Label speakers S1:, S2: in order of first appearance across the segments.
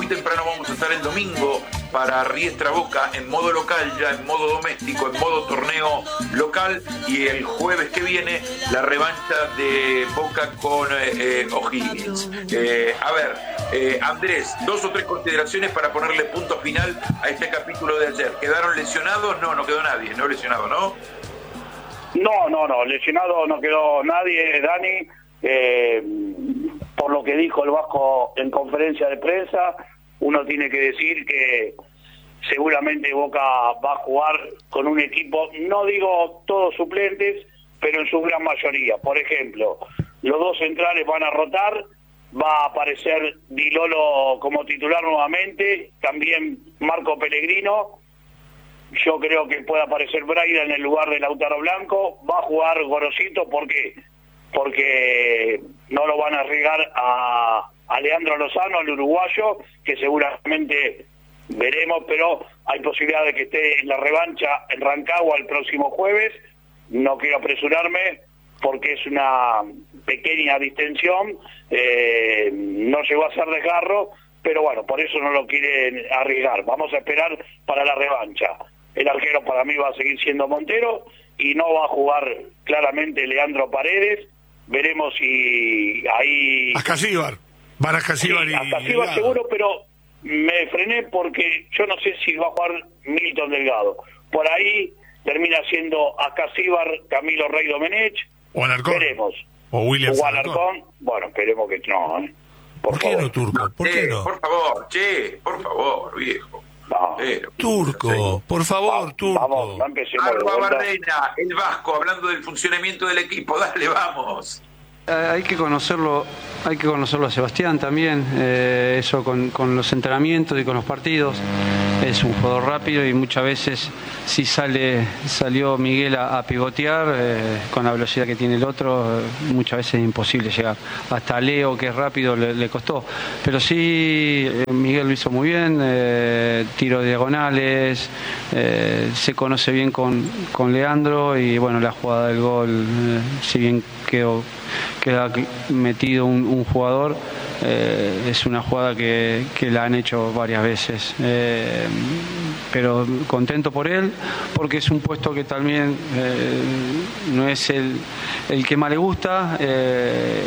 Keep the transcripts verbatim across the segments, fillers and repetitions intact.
S1: temprano vamos a estar el domingo para Riestra Boca en modo local, ya en modo doméstico, en modo torneo local, y el jueves que viene la revancha de Boca con eh, O'Higgins. Eh, a ver, eh, Andrés, dos o tres consideraciones para ponerle punto final a este capítulo de ayer. ¿Quedaron lesionados? No, no quedó nadie, no lesionado, ¿no?
S2: No, no, no, lesionado no quedó nadie, Dani. Eh, por lo que dijo el Vasco en conferencia de prensa, uno tiene que decir que seguramente Boca va a jugar con un equipo, no digo todos suplentes, pero en su gran mayoría. Por ejemplo, los dos centrales van a rotar, va a aparecer Di Lolo como titular nuevamente, también Marco Pellegrino. Yo creo que puede aparecer Braida en el lugar de Lautaro Blanco, va a jugar Gorosito. ¿Por qué? Porque no lo van a arriesgar a, a Leandro Lozano, el uruguayo, que seguramente veremos, pero hay posibilidad de que esté en la revancha en Rancagua el próximo jueves. No quiero apresurarme porque es una pequeña distensión, eh, no llegó a ser desgarro, pero bueno, por eso no lo quieren arriesgar. Vamos a esperar para la revancha. El arquero para mí va a seguir siendo Montero y no va a jugar claramente Leandro Paredes. Veremos si ahí...
S3: Ascasíbar, van a Ascasíbar
S2: sí,
S3: y...
S2: Ascasíbar seguro, pero me frené porque yo no sé si va a jugar Milton Delgado. Por ahí termina siendo Ascasíbar, Camilo Rey Domenech.
S3: O Alarcón.
S2: Veremos.
S3: O William
S2: O Alarcón. Bueno, esperemos que no, ¿eh? Por,
S3: ¿Por qué
S2: favor.
S3: no, Turco? ¿Por qué
S1: Eh,
S3: no?
S1: Por favor, che, por favor, viejo.
S2: No.
S1: Eh,
S3: Turco, por favor,
S2: Va-
S3: Turco.
S2: Vamos, no empecemos de
S1: Arba
S2: vuelta.
S1: Barrena, el Vasco, hablando del funcionamiento del equipo, dale, vamos.
S4: Eh, hay que conocerlo, hay que conocerlo a Sebastián también, eh, eso con, con los entrenamientos y con los partidos. Es un jugador rápido y muchas veces si sale salió Miguel a, a pivotear, eh, con la velocidad que tiene el otro, eh, muchas veces es imposible llegar. Hasta a Leo, que es rápido, le, le costó. Pero sí, eh, Miguel lo hizo muy bien, eh, tiro diagonales, eh, se conoce bien con, con Leandro y bueno, la jugada del gol, eh, si bien quedó, queda metido un, un jugador, Eh, es una jugada que, que la han hecho varias veces, eh, pero contento por él porque es un puesto que también eh, no es el, el que más le gusta, eh,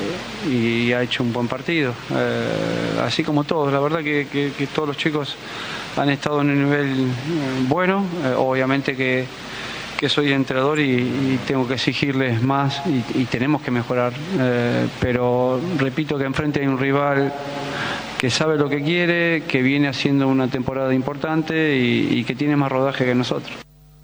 S4: y ha hecho un buen partido, eh, así como todos. La verdad que, que, que todos los chicos han estado en un nivel eh, bueno, eh, obviamente que que soy entrenador y, y tengo que exigirles más y, y tenemos que mejorar, eh, pero repito que enfrente hay un rival que sabe lo que quiere, que viene haciendo una temporada importante y, y que tiene más rodaje que nosotros.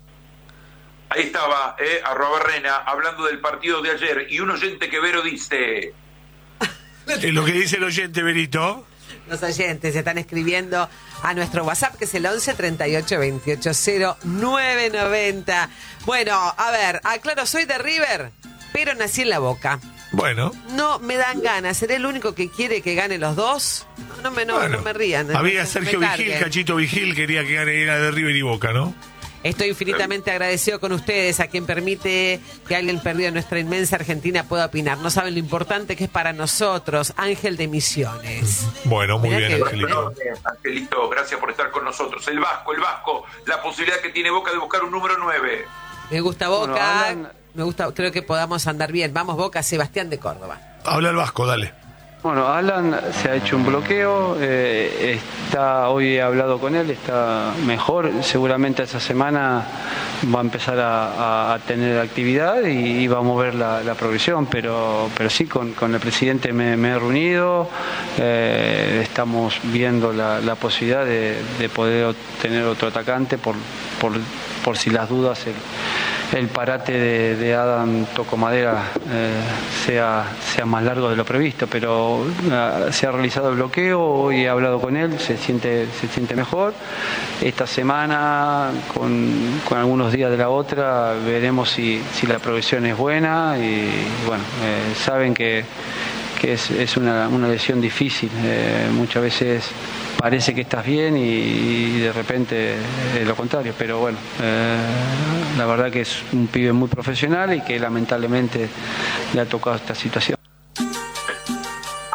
S1: Ahí estaba, eh, Arroba Barrena, hablando del partido de ayer, y un oyente que Vero dice...
S3: Es lo que dice el oyente, Benito.
S5: Los oyentes están escribiendo a nuestro WhatsApp, que es el once treinta y ocho veintiocho cero nueve noventa. Bueno, a ver, aclaro, soy de River, pero nací en La Boca.
S3: Bueno.
S5: No me dan ganas. ¿Seré el único que quiere que gane los dos? No, no me, no,
S3: bueno,
S5: no me rían.
S3: Había
S5: no,
S3: Sergio
S5: me
S3: Vigil,
S5: carguen.
S3: Cachito Vigil, quería que gane era de River y Boca, ¿no?
S5: Estoy infinitamente agradecido con ustedes, a quien permite que alguien perdido en nuestra inmensa Argentina pueda opinar. No saben lo importante que es para nosotros. Ángel de Misiones.
S3: Bueno, muy
S5: Mirá
S3: bien,
S5: que-
S3: Angelito.
S1: Angelito, gracias por estar con nosotros. El Vasco, el Vasco, la posibilidad que tiene Boca de buscar un número nueve.
S5: Me gusta Boca.
S4: Bueno, Alan-
S5: Me gusta, creo que podamos andar bien. Vamos, Boca, Sebastián de Córdoba.
S3: Habla el Vasco, dale.
S4: Bueno, Alan se ha hecho un bloqueo, eh, está, hoy he hablado con él, está mejor, seguramente esta semana va a empezar a, a- a tener actividad y, y va a mover la, la progresión, pero, pero sí, con, con el presidente me, me he reunido, eh, estamos viendo la, la posibilidad de, de poder tener otro atacante por, por, por si las dudas el, el parate de, de Adam Tocomadera eh, sea, sea más largo de lo previsto, pero uh, se ha realizado el bloqueo, hoy he hablado con él, se siente, se siente mejor. Esta semana, con, con algunos días de la otra, veremos si, si la progresión es buena y bueno, eh, saben que, que es, es una, una lesión difícil, eh, muchas veces parece que estás bien y, y de repente es lo contrario, pero bueno, eh, la verdad que es un pibe muy profesional y que lamentablemente le ha tocado esta situación.
S1: Ahí está,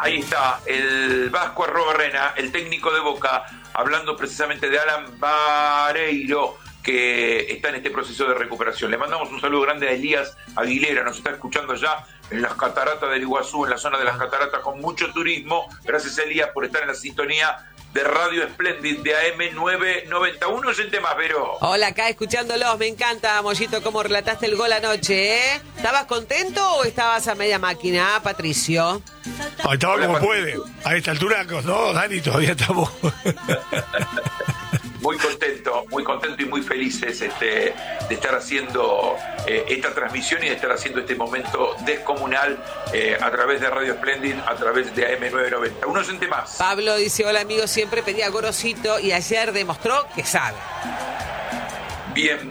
S1: está el Vasco Arrobarrena, el técnico de Boca, hablando precisamente de Alan Vareiro, que está en este proceso de recuperación. Le mandamos un saludo grande a Elías Aguilera, nos está escuchando allá en las cataratas del Iguazú, en la zona de las cataratas, con mucho turismo. Gracias, Elías, por estar en la sintonía de Radio Splendid de A M novecientos noventa y uno. Oyente más, Vero.
S5: Hola, acá escuchándolos, me encanta, Mollito, cómo relataste el gol anoche, ¿eh? ¿Estabas contento o estabas a media máquina, Patricio?
S3: Ah, estaba como puede. A esta altura, no, Dani, todavía estamos.
S1: Muy contento, muy contento y muy felices este, de estar haciendo eh, esta transmisión y de estar haciendo este momento descomunal eh, a través de Radio Splendid, a través de A M novecientos noventa. Un oyente más.
S5: Pablo dice, hola amigo, siempre pedía Gorosito y ayer demostró que sabe.
S1: Bien,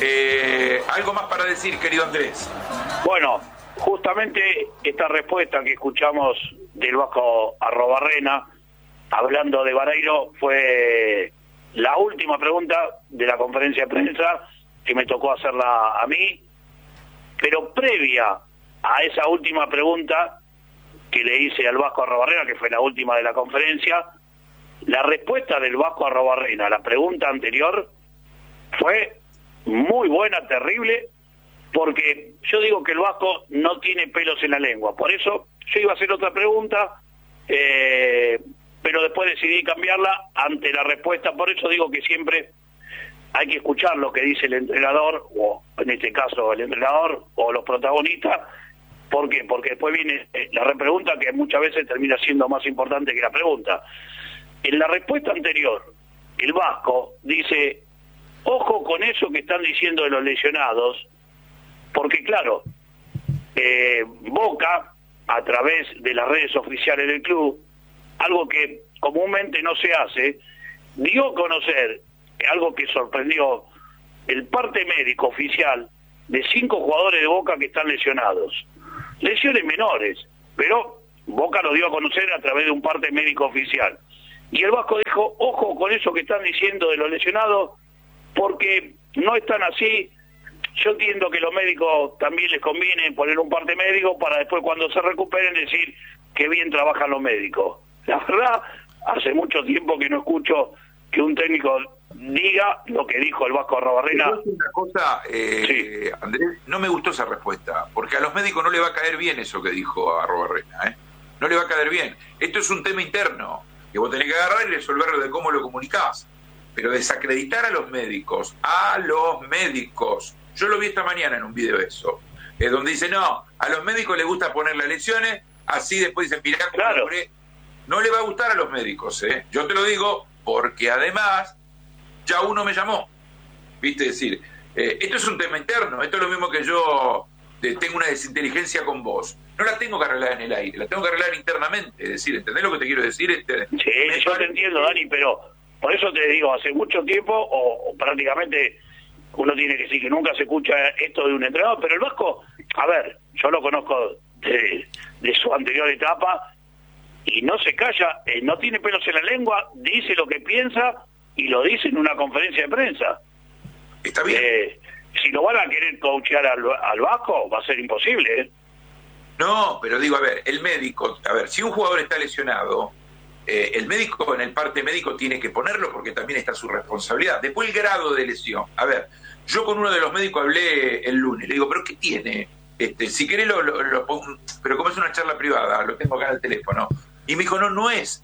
S1: eh, algo más para decir, querido Andrés.
S2: Bueno, justamente esta respuesta que escuchamos del Vasco Arrobarrena, hablando de Vareiro, fue la última pregunta de la conferencia de prensa, que me tocó hacerla a mí, pero previa a esa última pregunta que le hice al Vasco Arrobarrena, que fue la última de la conferencia, la respuesta del Vasco Arrobarrena a la pregunta anterior fue muy buena, terrible, porque yo digo que el Vasco no tiene pelos en la lengua. Por eso yo iba a hacer otra pregunta, eh, pero después decidí cambiarla ante la respuesta. Por eso digo que siempre hay que escuchar lo que dice el entrenador, o en este caso el entrenador o los protagonistas. ¿Por qué? Porque después viene la repregunta, que muchas veces termina siendo más importante que la pregunta. En la respuesta anterior, el Vasco dice, ojo con eso que están diciendo de los lesionados, porque claro, eh, Boca, a través de las redes oficiales del club, algo que comúnmente no se hace, dio a conocer algo que sorprendió, el parte médico oficial de cinco jugadores de Boca que están lesionados. Lesiones menores, pero Boca lo dio a conocer a través de un parte médico oficial. Y el Vasco dijo, ojo con eso que están diciendo de los lesionados, porque no están así. Yo entiendo que los médicos también les conviene poner un parte médico para después, cuando se recuperen, decir que bien trabajan los médicos. La verdad, hace mucho tiempo que no escucho que un técnico diga lo que dijo el Vasco Arrobarrena.
S1: Una cosa, eh,
S2: sí.
S1: Andrés, no me gustó esa respuesta, porque a los médicos no le va a caer bien eso que dijo Arrobarrena, ¿eh? No le va a caer bien. Esto es un tema interno, que vos tenés que agarrar y resolverlo de cómo lo comunicás. Pero desacreditar a los médicos, a los médicos. Yo lo vi esta mañana en un video eso, eh, donde dice, no, a los médicos les gusta poner las lesiones, así después dicen, mirá,
S2: claro.
S1: No le va a gustar a los médicos, ¿eh? Yo te lo digo porque además ya uno me llamó, ¿viste? decir, eh, esto es un tema interno, esto es lo mismo que yo eh, tengo una desinteligencia con vos. No la tengo que arreglar en el aire, la tengo que arreglar internamente, es decir, ¿entendés lo que te quiero decir? Este,
S2: sí, yo te entiendo, Dani, pero por eso te digo, hace mucho tiempo, o, o prácticamente uno tiene que decir que nunca se escucha esto de un entrenador, pero el Vasco, a ver, yo lo conozco de, de su anterior etapa, y no se calla, eh, no tiene pelos en la lengua, dice lo que piensa y lo dice en una conferencia de prensa.
S1: Está bien.
S2: Eh, si lo van a querer coachear al, al Vasco, va a ser imposible, ¿eh?
S1: No, pero digo, a ver, el médico, a ver, si un jugador está lesionado, eh, el médico en el parte médico tiene que ponerlo porque también está su responsabilidad. Después el grado de lesión. A ver, yo con uno de los médicos hablé el lunes, le digo, ¿pero qué tiene? Este, si querés lo, lo, lo pongo, pero como es una charla privada, lo tengo acá en el teléfono. Y me dijo, no, no es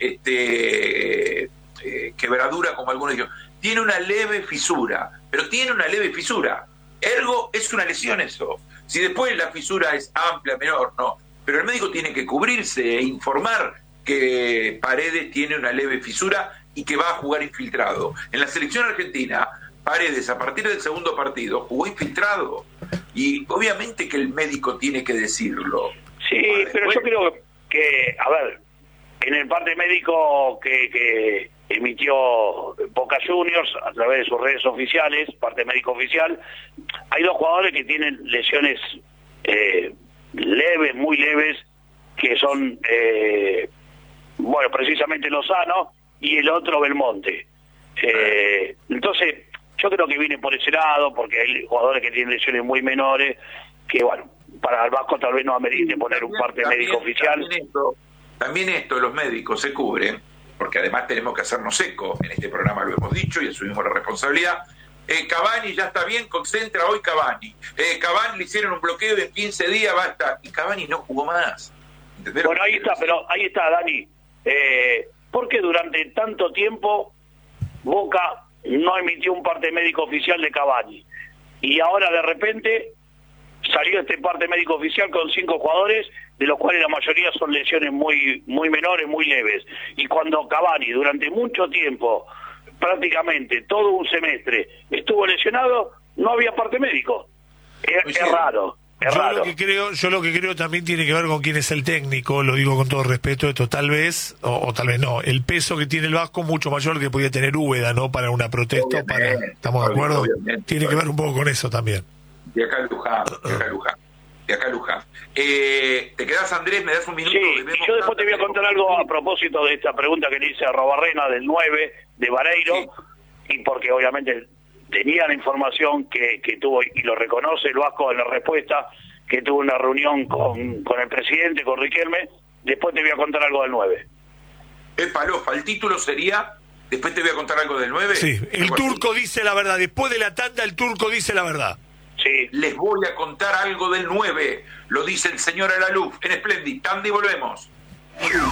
S1: este eh, quebradura como algunos dijeron, tiene una leve fisura, pero tiene una leve fisura. Ergo, es una lesión eso. Si después la fisura es amplia, menor, no. Pero el médico tiene que cubrirse e informar que Paredes tiene una leve fisura y que va a jugar infiltrado. En la selección argentina, Paredes, a partir del segundo partido, jugó infiltrado. Y obviamente que el médico tiene que decirlo.
S2: Sí, bueno, pero después... yo creo que, a ver, en el parte médico que, que emitió Boca Juniors a través de sus redes oficiales, parte médico oficial, hay dos jugadores que tienen lesiones eh, leves, muy leves, que son, eh, bueno, precisamente Lozano y el otro Belmonte. Eh, entonces, yo creo que viene por ese lado, porque hay jugadores que tienen lesiones muy menores, que bueno, para el Vasco tal vez no amerite poner un parte médico oficial.
S1: También esto, también esto, los médicos se cubren, porque además tenemos que hacernos eco, en este programa lo hemos dicho y asumimos la responsabilidad. Eh, Cavani ya está bien, concentra hoy Cavani. Eh, Cavani le hicieron un bloqueo de quince días, basta. Y Cavani no jugó más. ¿Entendés?
S2: Bueno, ahí está, pero ahí está, Dani. Eh, porque durante tanto tiempo Boca no emitió un parte médico oficial de Cavani? Y ahora de repente salió este parte médico oficial con cinco jugadores, de los cuales la mayoría son lesiones muy, muy menores, muy leves. Y cuando Cavani durante mucho tiempo, prácticamente todo un semestre, estuvo lesionado, no había parte médico. Es, es raro. Es
S3: yo
S2: raro.
S3: lo que creo, yo lo que creo también tiene que ver con quién es el técnico, lo digo con todo respeto, esto tal vez, o, o tal vez no, el peso que tiene el Vasco mucho mayor que podía tener Úbeda, ¿no? Para una protesta, para, ¿estamos de acuerdo? Obviamente, tiene que ver un poco con eso también.
S1: De acá a Luján, de acá a Luján, de acá a Luján. Eh, ¿Te quedas, Andrés? ¿Me das un minuto?
S2: Sí, y yo después te voy a contar algo a propósito de esta pregunta que le hice a Robarrena del nueve de Vareiro, sí. Y porque obviamente tenía la información que, que tuvo, y lo reconoce el Vasco en la respuesta, que tuvo una reunión con, con el presidente, con Riquelme. Después te voy a contar algo del nueve.
S1: Epa, Lofa, el título sería, después te voy a contar algo del nueve.
S3: Sí, el turco dice la verdad, después de la tanda el turco dice la verdad.
S1: Sí. Les voy a contar algo del nueve, lo dice el señor Alaluf en Splendid. Tanda y volvemos.